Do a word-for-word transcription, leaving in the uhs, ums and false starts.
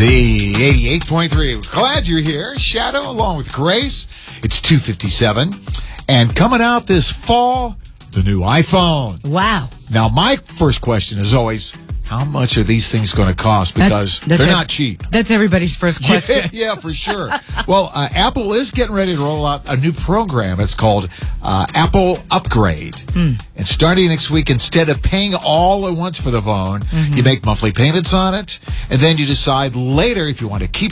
Z eighty-eight point three. Glad you're here. Shadow along with Grace. It's two fifty-seven. And coming out this fall, the new iPhone. Wow. Now, my first question is always, how much are these things going to cost? Because That- that's they're ev- not cheap. That's everybody's first question. Yeah, yeah, for sure. Well, uh, Apple is getting ready to roll out a new program. It's called uh, Apple Upgrade. Mm. And starting next week, instead of paying all at once for the phone, Mm-hmm. you make monthly payments on it, and then you decide later if you want to keep